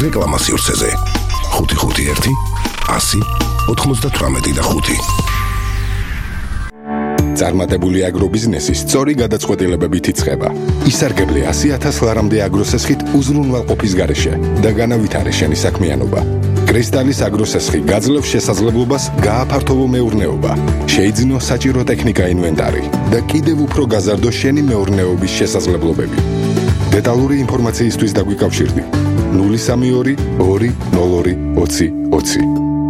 რეკლამა სივრცეზე 551 100 98 წარმატებული აგრობიზნესი სწორი გადაწყვეტილებებით იწყება. ისარგებლე 100,000 ლარამდე აგროსესხით უზრუნველყოფის გარეშე და განავითარე შენი საქმიანობა. კრისტალის აგროსესხი გაძლევს შესაძლებლობას გააფართოვო მეურნეობა, შეიძინო საჭირო ტექნიკა ინვენტარი და კიდევ უფრო გაზარდო შენი მეურნეობის შესაძლებლობები. დეტალური ინფორმაციისთვის დაგვიკავშირდი 032 202 20 20.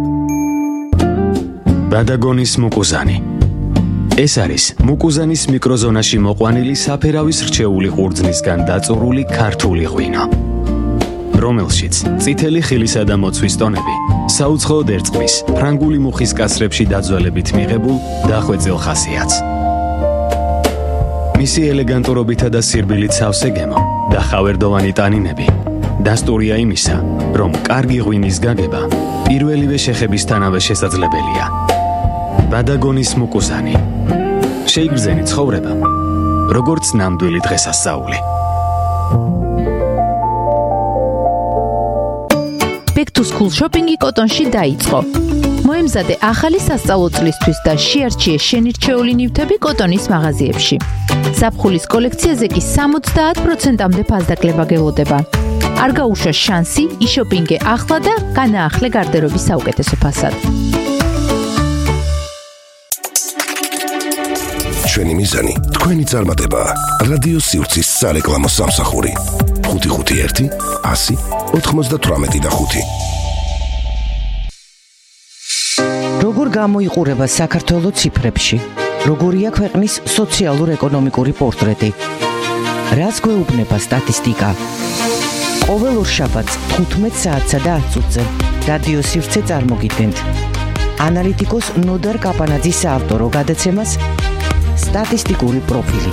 ბადაგონის მუკუზანი. ეს არის მუკუზანის მიკროზონაში მოყვანილი საფერავის რჩეული ყურძნისგან დაწურული ქართული ღვინო, რომელშიც წითელი ხილისა და მოცვის ტონები საუცხოოდ ერწყმის ფრანგული მუხის კასრებში დაძველებით მიღებულ დახვეწილ ხასიათს. მისი ელეგანტურობითა და სირბილით სავსე გემო და ხავერდოვანი ტანინები დასტურია იმისა, რომ კარგი ღვინის გაგება პირველივე შეხებისთანავე შესაძლებელია. ბადაგონის მუკუზანი. შეიგრძენი ცხოვრება, როგორც ნამდვილი დღესასწაული. Back to school shopping-ი კოტონში დაიწყო. მოემზადე ახალი სასწავლო წლისთვის და შეარჩიე შენი რჩეული ნივთები კოტონის მაღაზიებში. ზაფხულის კოლექციაზე კი 70%-მდე ფასდაკლება გელოდება. არ გაუშვა შანსი, იშოპინგე ახლა და განაახლე გარდერობის საუკეთესო ფასად. ჩვენი მიზანი თქვენი წარმატება. რადიო სივრცის სარეკლამო სამსახური 551 100 98 როგორ გამოიყურება საქართველოს ციფრებში? როგორია ქვეყნის სოციალურ-ეკონომიკური პორტრეტი? რას გვეუბნება სტატისტიკა? ყოველ ორშაბათს 15 საათსა და 10 წუთზე რადიო სივრცე წარმოგიდგენთ. ანალიტიკოს ნოდარ კაპანაძის საავტორო გადაცემას სტატისტიკური პროფილი.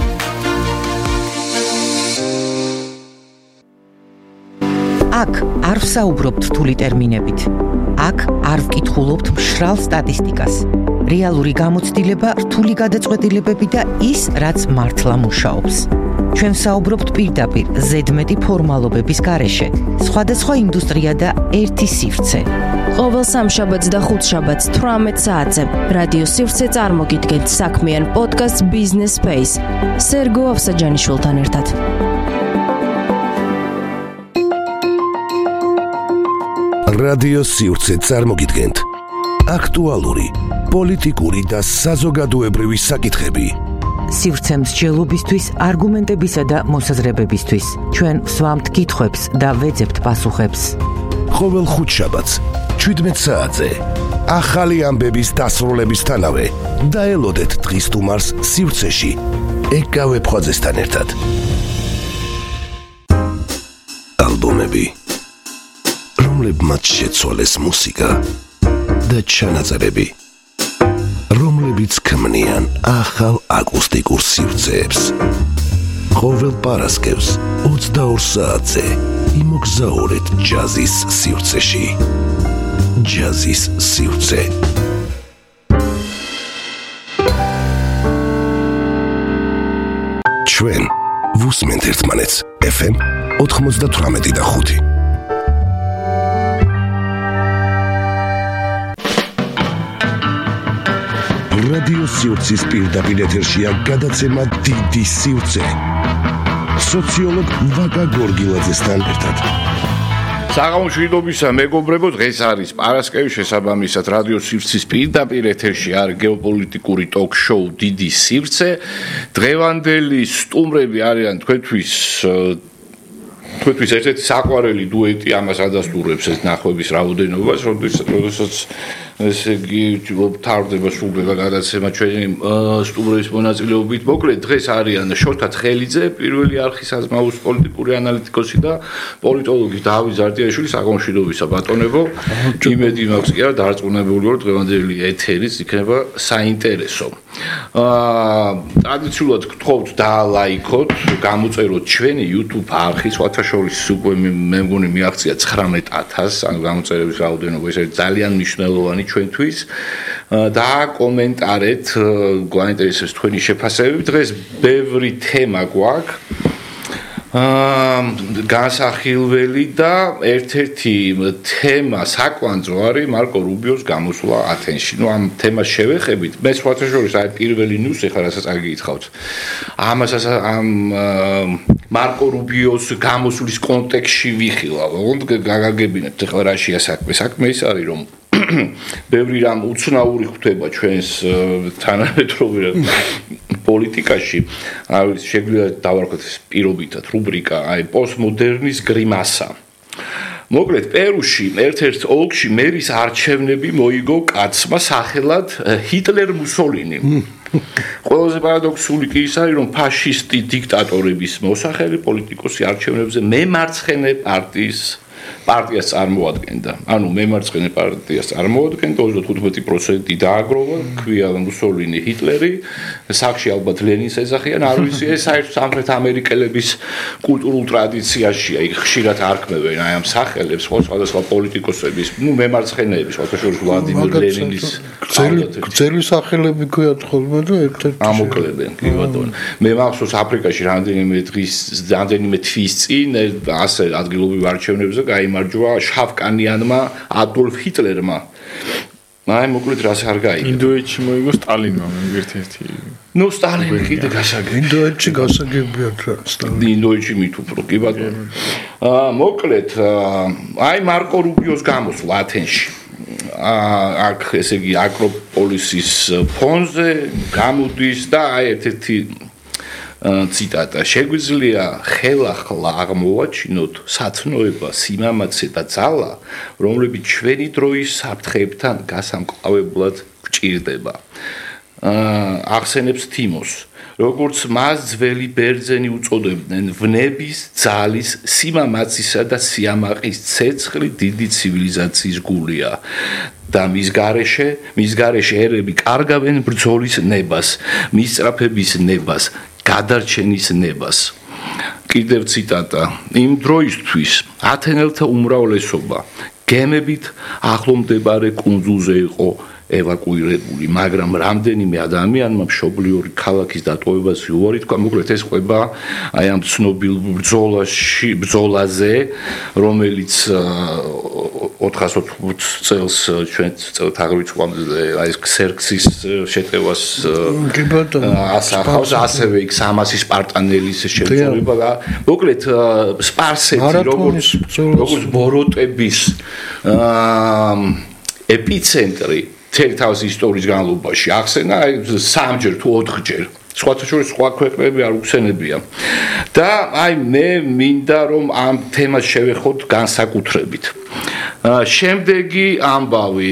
აქ არ ვსაუბრობთ რთული ტერმინებით. აქ არ ვკითხულობთ მშრალ სტატისტიკას. რეალური გამოცდილება, რთული გადაწყვეტილებები და ის, რაც მართლა მუშაობს. ჩვენ ვსაუბრობთ პირდაპირ ზედმეტი ფორმალობების გარეშე. სხვადასხვა ინდუსტრია და ერთი სივრცე. ყოველ სამშაბათს და ხუთშაბათს 18 საათზე რადიო სივრცე წარმოგიდგენთ საქმიან პოდკასტ Business Space სერგო ავსაჯანიშვილთან ერთად. რადიო სივრცე წარმოგიდგენთ აქტუალური, პოლიტიკური და საზოგადოებრივი საკითხები. სივრცე მსჯელობისთვის, არგუმენტებისა და მოსაზრებებისთვის. ჩვენ ვსვამთ კითხვებს და ვეძებთ პასუხებს. ყოველ ხუთშაბათს 17 საათზე ახალი ამბების დასრულებისთანავე დაელოდეთ დღის სტუმარს სივრცეში ეკავე ფხაძესთან ერთად. ალბომები, რომლებმაც შეცვალეს მუსიკა და ჩანაწერები, რომლებიც ქმნიან ახალ აკუსტიკურ სივრცეებს. ყოველ პარასკევს 22 საათზე იმოგზაურეთ ჯაზის სივრცეში. ჯაზის სივრცე. ჩვენ ვუსმენთ ერთმანეთს FM 98.5. რადიო სივრცის პირდაპირ ეთერშია გადაცემა დიდი სივრცე. სოციოლოგ ვაკა გორგილაძესთან ერთად. საღამოშვიდობისა მეგობრებო, დღეს არის პარასკევი, შესაბამისად რადიო სივრცის პირდაპირ ეთერში არის გეოპოლიტიკური ტოკ-შოუ დიდი სივრცე. დღევანდელი სტუმრები არიან თქვენთვის ერთ-ერთი საყვარელი დუეტი, ამას ადასტურებს ეს ნახვების რაოდენობას, როდესაც ესე იგი თავდება სრულდება გადაცემა ჩვენი სტუმრების მონაწილეობით. მოკლედ დღეს არიან შოთა თხელიძე, პირველი არხის აზმაუს პოლიტიკური ანალიტიკოსი და პოლიტოლოგი დავით ზარდიაშვილი. საგამშვიდობისა ბატონებო. იმედი მაქვს კი არა დარწმუნებული ვარ დღევანდელი ეთერიც იქნება საინტერესო. ტრადიციულად გთხოვთ დაალაიქოთ, გამოწეროთ ჩვენი YouTube არხი, სხვათა შორის უკვე მე მგონი მიაღწია 19,000, ანუ გამოწერების რაოდენობა, ეს არის ძალიან მნიშვნელოვანი ჩვენთვის. და კომენტარეთ, გვაინტერესებს თქვენი შეფასებები. დღეს ბევრი თემა გვაქვს. განსახილველი და ერთ-ერთი თემა საკვანძო არის მარკო რუბიოს გამოსვლა ათენში. ამ თემას შევეხებით. მე სხვათა შორის აი პირველი ნიუსი ხარ რასაც აგიგითხავთ. ამასაც ამ მარკო რუბიოს გამოსვლის კონტექსტში ვიხილავ. გაგაგებინებთ ახლა რაშია საქმე. საქმე ის არის რომ ბევრი რამ უცნაური ხდება ჩვენს თანამედროვე პოლიტიკაში, არის შეგვიძლია დავარქვათ პირობითად რუბრიკა, აი პოსტმოდერნის გრიმასა. მოკლედ პერუში ერთ-ერთ ოლქში მერის არჩევნები მოიგო კაცმა სახელად ჰიტლერ მუსოლინი. ყველაზე პარადოქსული კი ის არის, რომ ფაშისტი დიქტატორების მოსახელი პოლიტიკოსი არჩევნებზე მემარცხენე პარტიას წარმოადგენდა. ანუ მემარცხენე პარტიას წარმოადგენდა 35% დააგროვა, ქვია მუსოლინი ჰიტლერი, სახში ალბათ ლენინს ეძახიან, არ ვიცი, ეს საერთოდ სამხრეთ ამერიკელების კულტურულ ტრადიციაში ხშირად არქმევენ აი ამ სახელებს, სხვადასხვა პოლიტიკოსების, მემარცხენეების, შესაძლოა ვლადიმერ ლენინის გრძელი სახელები ქვიათ ხოლმე და ერთ-ერთი ამოკლებენ, კი ბატონო. მე მახსოვს აფრიკაში რამდენიმე თვის წინ ასე ადგილობრივ არჩევნებზე გაიმარჯვა შავკანიანმა ადოლფ ჰიტლერმა. აი მოკლედ რას არ გაიგე. ინდოეთში მოიგო სტალინმა ერთ-ერთი. ნუ სტალინი კიდე გასაგებია. ინდოეთში გასაგებია სტალინი. ინდოეთში მით უფრო კი ბატონო. მოკლედ აი მარკო რუბიოს გამოსვლა ათენში. აქ ესე იგი აკროპოლისის ფონზე გამოდის და აი ერთ-ერთი ციტატა შეგვიძლია ხელახლა აღმოვაჩინოთ სათნოება, სიმამაცე და ძალა, რომლებიც ჩვენი დროის საფრთხეებთან გასამკლავებლად გვჭირდება. ახსენებს თიმოს, როგორც მას ძველი ბერძენი უწოდებდნენ, ვნების, ძალის, სიმამაცისა და სიამაყის ცეცხლი დიდი ცივილიზაციის გულია. და მის გარეშე ერები კარგავენ ბრძოლის ნებას, მისწრაფების ნებას, გადარჩენის ნებას. კიდევ ციტატა. იმ დროისთვის ათენელთა უმრავლესობა გემებით ახლომდებარე კუნძულზე იყო ევაკუირებული, მაგრამ რამდენიმე ადამიანმა მშობლიური ქალაქის დატოვებას უარი თქვა. მოკლედ ეს ყვება აი ამ ცნობილ ბრძოლაზე, რომელიც 480 წელს ჩვენ წელთაღრიცხვამდე აი ქსერქსის შეტევას ასახავს, ასევე იქ სამასი სპარტანელის შეწყვეტა და მოკლედ სპარსეთი როგორც ბოროტების ეპიცენტრი თელი თავის ისტორიის განმავლობაში ახსენა სამჯერ თუ 4ჯერ. სხვათა შორის სხვა ქვეყნები არ უხსენებია. და აი მე მინდა რომ ამ თემას შევეხოთ განსაკუთრებით. შემდეგი ამბავი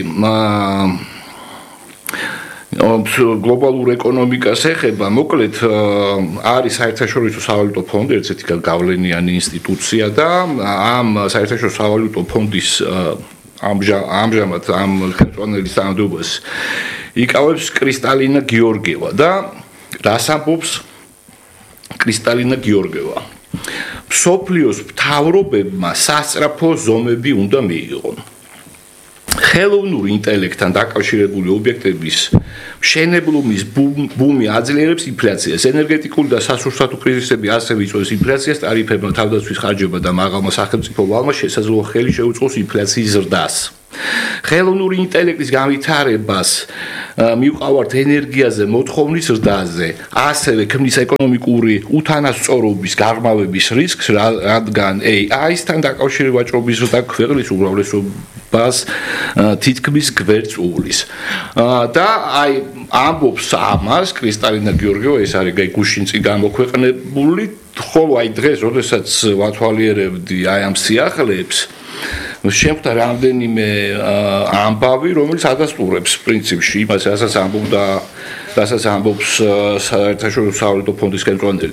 გლობალურ ეკონომიკას ეხება, მოკლედ არის საერთაშორისო სავალუტო ფონდი, ერთ-ერთი გავლენიანი ინსტიტუცია და ამ საერთაშორისო სავალუტო ფონდის ამჟამად ამ ხელმძღვანელის თანამდებობას იკავებს კრისტალინა გიორგიევა და რას ამბობს კრისტალინა გიორგიევა? მსოფლიოს მთავრობებმა სასწრაფო ზომები უნდა მიიღონ. ხელოვნური ინტელექტთან დაკავშირებული ობიექტების მშენებლობის ბუმი აძლიერებს ინფლაციას. ენერგეტიკული და სასურსათო კრიზისები ასევე იწვევს ინფლაციას, ტარიფებმა თავდაცვის ხარჯება და მაღალმა სახელმწიფო ვალმა შესაძლოა ხელი შეუწყოს ინფლაციის ზრდას. ხელოვნური ინტელექტის განვითარებას მიუყავართ ენერგიაზე მოთხოვნის ზრდაზე, ასევე ქმნის ეკონომიკური უთანასწორობის გაღრმავების რისკს, რადგან AI-სთან დაკავშირებული ვაჭრობის ზრდა ქვეყნის უმრავლესობას თითქმის გვერდს უვლის. და აი ამბობს ამას კრისტალინა გიორგიევა, ეს არის გუშინ წინ გამოქვეყნებული, ხოლო აი დღეს, როდესაც ვათვალიერებდი აი ამ სიახლეებს, შემდგა რამდენიმე ამბავი, რომელიც ადასტურებს პრინციპში იმას, რასაც ამბობს საერთაშორისო სავალუტო ფონდის ხელმძღვანელი.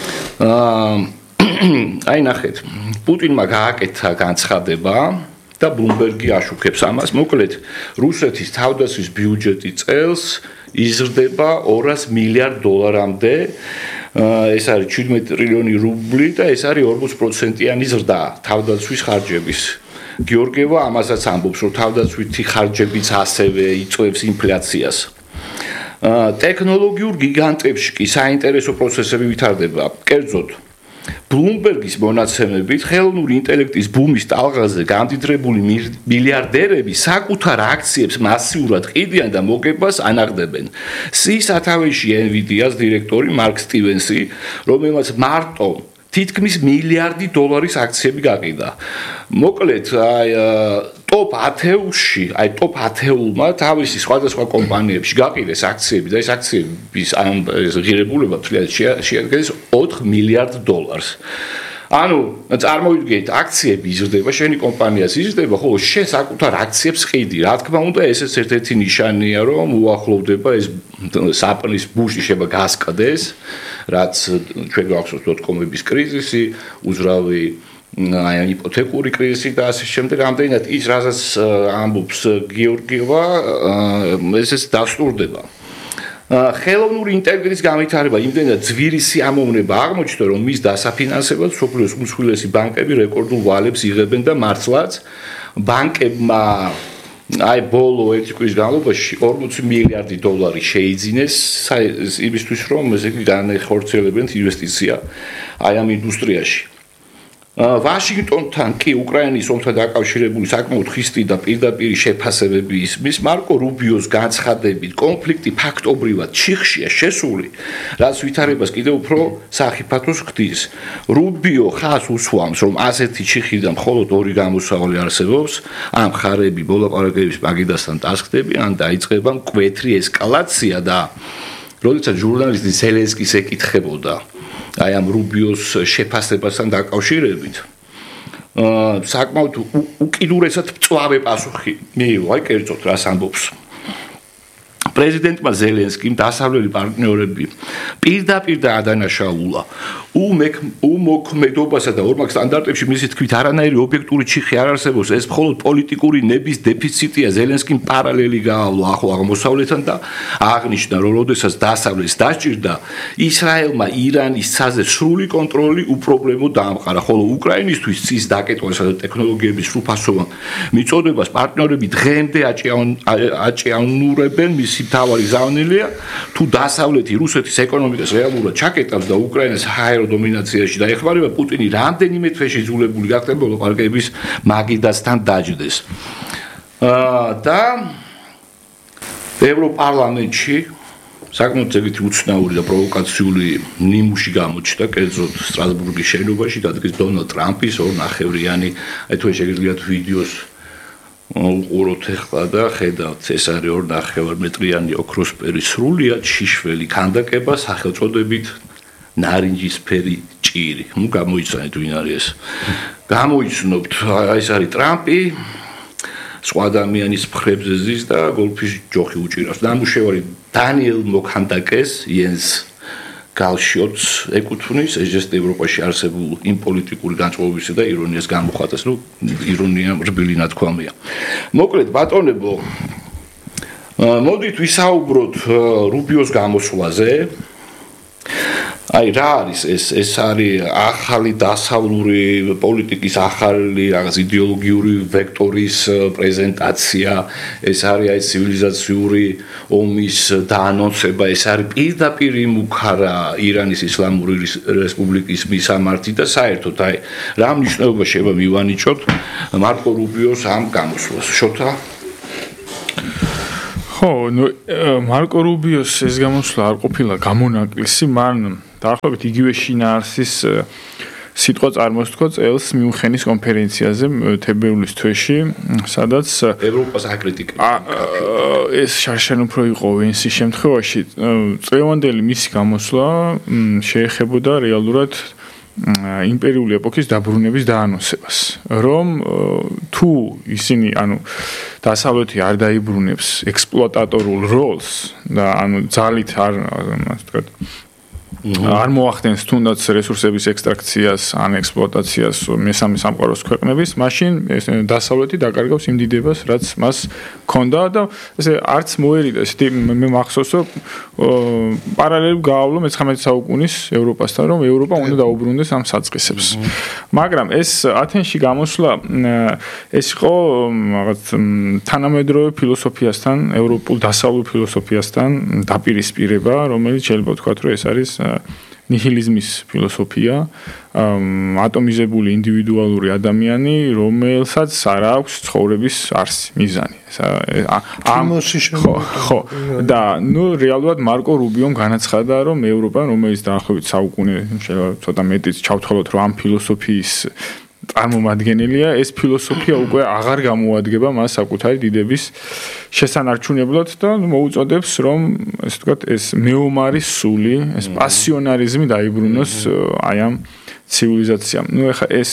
აი ნახეთ, პუტინმა გააკეთა განცხადება და ბლუმბერგი აშუქებს ამას. მოკლედ, რუსეთის თავდაცვის ბიუჯეტი წელს იზრდება 200 მილიარდ დოლარამდე. ეს არის 17 ტრილიონი რუბლი და ეს არის 40%-იანი ზრდა თავდაცვის ხარჯების. გიორგიევა ამასაც ამბობს, რომ თავდაცვითი ხარჯებიც ასევე იწვევს ინფლაციას. ტექნოლოგიურ გიგანტებში კი საინტერესო პროცესები ვითარდება. კერძოდ, Bloomberg-ის მონაცემებით, ხელოვნური ინტელექტის ბუმის ტალღაზე გამდიდრებული მილიარდერები საკუთარ აქციებს მასიურად ყიდიან და მოგებას ანაღდებენ. სათავეში Nvidia-ს დირექტორი მარკ სტივენსი, რომელმაც მარტო თითქმის $1 მილიარდის აქციები გაყიდა. მოკლედ, top 10-ში, top 10-მა თავისი სხვადასხვა კომპანიებში გაყიდეს აქციები და ეს აქციების ღირებულება შეადგენს $4 მილიარდ. ანუ წარმოვიდგინეთ, აქციები იზრდება, შენი კომპანიაც იზრდება, ხოლო შენ საკუთარ აქციებს ყიდი. რა თქმა უნდა, ესეც ერთ-ერთი ნიშანია, რომ უახლოვდება ეს საპნის ბუში შეება გასკდეს, რაც ჩვენ გვახსოვს dot-com-ების კრიზისი, უძრავი იპოთეკური კრიზისი და ასე შემდეგ. ამდენად ის, რასაც ამბობს გიორგიევა, ესეც დასტურდება. ხელოვნური ინტელექტის განვითარება იმდენად ძვირი სიამოვნება აღმოჩნდა, რომ მის დასაფინანსებლად სოფლიოს უმსხვილესი ბანკები რეკორდულ ვალებს იღებენ და მართლაც ბანკებმა ბოლო 1 წლის განმავლობაში $40 მილიარდი შეიძინეს იმისთვის, რომ ესე იგი განეხორციელებენ ინვესტიცია ამ ინდუსტრიაში. ვაშინგტონთან კი უკრაინის ომთან დაკავშირებული საკმაოდ ხისტი და პირდაპირი შეფასებები ისმის. მარკო რუბიოს განცხადებით, კონფლიქტი ფაქტობრივად ჩიხშია შესული, რაც ვითარებას კიდევ უფრო სახიფათოს ხდის. რუბიო ხას უსვამს, რომ ასეთი ჩიხიდან მხოლოდ ორი გამოსავალი არსებობს, ამ მხარეები მოლაპარაკებების მაგიდასთან დასხდებიან, დაიწყება მკვეთრი ესკალაცია და როდესაც ჟურნალისტი ზელენსკის ეკითხებოდა აი ამ რუბიოს შეფასებასთან დაკავშირებით საკმაოდ უკიდურესად მწვავე პასუხი მიიღო, აი კერძოდ რას ამბობს. პრეზიდენტმა ზელენსკიმ დასავლელი პარტნიორები პირდაპირ დაადანაშაულა უმოქმედობასა და ორმაგ სტანდარტებში მისი თქმით არანაირი ობიექტური ჩიხი არ არსებობს, ეს მხოლოდ პოლიტიკური ნების დეფიციტია. ზელენსკიმ პარალელი გაავლა ახლო აღმოსავლეთთან და აღნიშნა, რომ როდესაც დასავლეთს დასჭირდა, ისრაელმა ირანის ცაზე სრული კონტროლი უპრობლემოდ დაამყარა, ხოლო უკრაინისთვის ცის დაკეტვასა და ტექნოლოგიების სრულფასოვან მიწოდებას პარტნიორები დღემდე აჭიანურებენ. მისი მთავარი ზავნილია, თუ დასავლეთი რუსეთის ეკონომიკას რეალურად ჩაკეტავს და უკრაინას ჰაერო დომინაციაში დაეხმარება, პუტინი რამდენიმე თვეში იძულებული გახდება მოლაპარაკებების მაგიდასთან დაჯდეს. და ევროპარლამენტში საკმაოდ ეგეთი უცნაური და პროვოკაციული ნიმუში გამოჩნდა, კერძოდ სტრასბურგის შენობაში დადგეს დონალდ ტრამპის 2.5-იანი, აი თუ შეგიძლიათ ვიდეოს უყუროთ ახლა და ხედავთ, ეს არის 2.5 მეტრიანი ოქროსფერი სრულიად შიშველი ქანდაკება სახელწოდებით ნარინჯისფერი ჭირი. ნუ გამოიცანეთ ვინ არის ეს. გამოიცნობთ, ეს არის ტრამპი, სხვა ადამიანის მხრებზე ზის და გოლფის ჯოხი უჭირავს. ნამუშევარი დანიელ მოქანდაკეს, იენს გალშიოტს ეკუთვნის, ეს ევროპაში არსებულ იმ პოლიტიკური განწყობებისა და ირონიას გამოხატავს, რომ ირონია რბილი ნათქვამია. მოკლედ, ბატონებო, მოდით ვისაუბროთ რუბიოს გამოსვლაზე. აი რა არის ეს არის ახალი დასავლური პოლიტიკის ახალი რაღაც იდეოლოგიური ვექტორის პრეზენტაცია, ეს არის აი ცივილიზაციური ომის დაანონსება, ეს არის პირდაპირ მუქარა ირანის ისლამური რესპუბლიკის მისამართი და საერთოდ აი რა მნიშვნელობა შეიძლება მივანიჭოთ მარკო რუბიოს ამ გამოსვლას. შოთა ნუ მარკო რუბიოს ეს გამოსვლა არ ყოფილა გამონაკლისი, მან დაახლოებით იგივე შინაარსის სიტყვა წარმოსთქვა წელს მიუნხენის კონფერენციაზე თებერვლის თვეში, სადაც ევროპას აკრიტიკებდა. ეს შარშან უფრო იყო ვენსის შემთხვევაში. წლევანდელი მისი გამოსვლა შეეხებოდა რეალურად იმპერიული ეპოქის დაბრუნების დაანონსებას, რომ თუ ისინი, ანუ დასავლეთი არ დაიბრუნებს ექსპლუატატორულ როლს და ანუ ძალით არ ვთქვათ არ მოახდენს თუნდაც რესურსების ექსტრაქციას ან ექსპლუატაციას მესამე სამყაროს ქვეყნების, მაშინ დასავლეთი დაკარგავს იმ დიდებას, რაც მას ჰქონდა და ესე არც მოერიდა. ესეთი მე მახსოვს, რომ პარალელი გაავლო მე-19 საუკუნის ევროპასთან, რომ ევროპა უნდა დაუბრუნდეს ამ საწყისებს. მაგრამ ეს ათენში გამოსვლა ეს იყო რაღაც თანამედროვე ფილოსოფიასთან, ევროპულ დასავლურ ფილოსოფიასთან დაპირისპირება, რომელიც შეიძლება ვთქვათ, რომ ეს არის ნიჰილიზმის ფილოსოფია, ატომიზებული ინდივიდუალური ადამიანი, რომელსაც არ აქვს ცხოვრების არსი, მიზანი. ხო, და რეალურად მარკო რუბიომ განაცხადა, რომ ევროპა, რომელიც დაახლოებით საუკუნე შეიძლება ცოტა მეტიც ჩავთვალოთ, რომ ამ ფილოსოფიის წარმომადგენელია, ეს ფილოსოფია უკვე აღარ გამოადგება მას საკუთარი დიდების შესანარჩუნებლად და მოუწოდებს, რომ ესე ვთქვათ, ეს მეომარის სული, ეს პასიონარიზმი დაიბრუნოს აი ამ ცივილიზაციამ. ეხლა ეს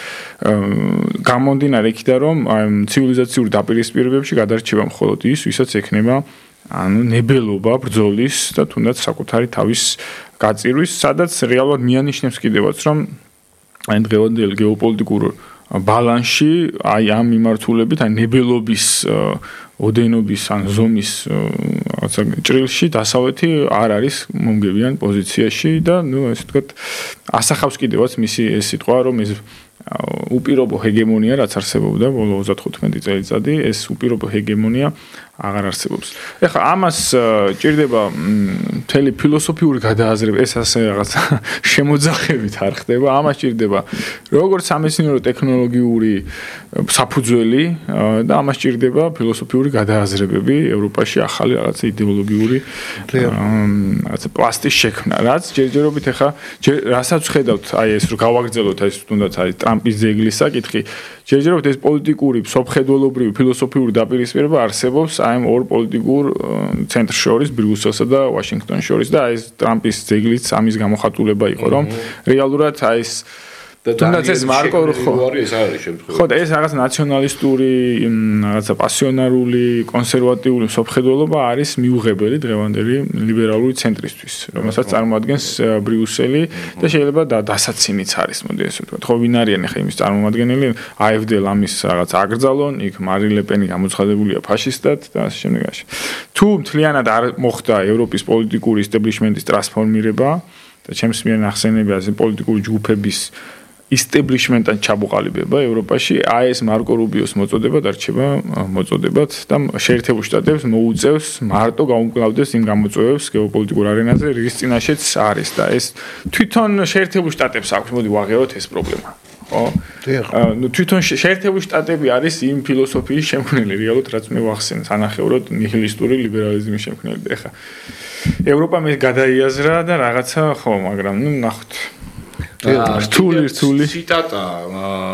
გამომდინარე იქიდან, რომ ცივილიზაციურ დაპირისპირებებში გადარჩება მხოლოდ ის, ვისაც ექნება ნებელობა ბრძოლის და თუნდაც საკუთარი თავის გაწირვის, სადაც რეალურად მიანიშნებს კიდევაც, რომ აი დღევანდელ გეოპოლიტიკურ ბალანსში აი ამ მიმართულებით აი ნებელობის ოდენობის ან ზომის რაღაცა ჭრილში დასავლეთი არ არის მომგებიან პოზიციაში და ესე ვთქვათ ასახავს კიდევაც მისი ეს სიტყვა რომ ეს უპირობო ჰეგემონია რაც არსებობდა ბოლო 35 წელიწადი ეს უპირობო ჰეგემონია აღარ არსებობს. ეხლა ამას ჭირდება მთელი ფილოსოფიური გადააზრება, ეს ასე რაღაც შემოძახებით არ ხდება, ამას ჭირდება როგორც სამეცნიერო ტექნოლოგიური საფუძველი და ამას ჭირდება ფილოსოფიური გადააზრებები ევროპაში ახალი რაღაც იდეოლოგიური რაღაც პლასტის შექმნა, რაც ჯერჯერობით ეხლა რასაც ხედავთ, აი ეს რო გავაგრძელოთ ეს თუნდაც არის ტრამპის ძეგლის საკითხი, ჯერჯერობით ეს პოლიტიკური, სოფხედველობრივი, ფილოსოფიური დაპირისპირება არსებობს აი ამ ორ პოლიტიკურ ცენტრს შორის, ბრიუსელსა და ვაშინგტონს შორის და აი ეს ტრამპის ძეგლიც ამის გამოხატულება იყო, რომ რეალურად აი ეს თუნდაც ეს მარკო ხო და ეს რაღაც ნაციონალისტური, რაღაცა პასიონარული, კონსერვატიული სოფხედველობა არის მიუღებელი დღევანდელი ლიბერალური ცენტრისთვის, რომელსაც წარმოადგენს ბრიუსელი და შეიძლება დასაცინიც არის, მოდი ესე ვთქვათ. ხო, ვინ არიან ახლა იმის წარმომადგენელი? AfD ამის რაღაც აკრძალონ, იქ მარინ ლე პენი გამოცხადებულია ფაშისტად და ასე შემდეგ. თუ მთლიანად არ მოხდა ევროპის პოლიტიკური ისტებლიშმენტის ტრანსფორმირება და ჩემს მიერ ნახსენებია ეს პოლიტიკური ჯგუფების ისტებლიშმენტად ჩაბუყალიბება ევროპაში, აი ეს მარკო რუბიოს მოწოდება დარჩება მოწოდებად და შეერთებულ შტატებს მოუწევს მარტო გაუმკლავდეს იმ გამოწვევებს გეოპოლიტიკურ არენაზე, რის წინაშეც არის და ეს თვითონ შეერთებულ შტატებს აქვს, მოდი ვაღიაროთ ეს პრობლემა. ხო? თვითონ შეერთებულ შტატები არის იმ ფილოსოფიის შემქმნელი, რეალურად რაც მე ვახსენე, ანახევროდ ნიჰილისტური ლიბერალიზმის შემქმნელი. ეხლა ევროპა მე გადაიაზრა და რაღაცა ხო, მაგრამ ნახოთ. რთული ციტატა